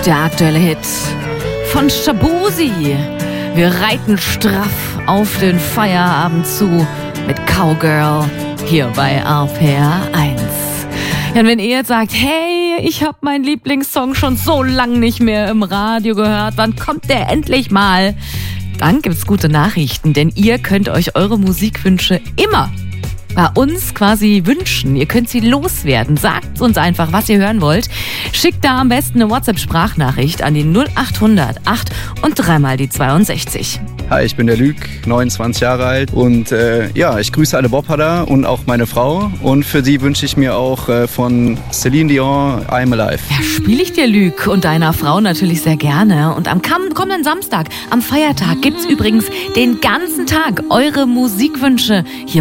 der aktuelle Hit von Shaboozey. Wir reiten straff auf den Feierabend zu mit Cowgirl hier bei RPR 1. Ja, und wenn ihr jetzt sagt, hey, ich habe meinen Lieblingssong schon so lang nicht mehr im Radio gehört, wann kommt der endlich mal? Dann gibt's gute Nachrichten, denn ihr könnt euch eure Musikwünsche immer bei uns quasi wünschen. Ihr könnt sie loswerden. Sagt uns einfach, was ihr hören wollt. Schickt da am besten eine WhatsApp-Sprachnachricht an die 0800 8 und dreimal die 62. Hi, ich bin der Luc, 29 Jahre alt und ich grüße alle Bobharder und auch meine Frau und für sie wünsche ich mir auch von Celine Dion I'm Alive. Ja, spiele ich dir, Luc, und deiner Frau natürlich sehr gerne. Und am kommenden Samstag, am Feiertag, gibt's übrigens den ganzen Tag eure Musikwünsche hier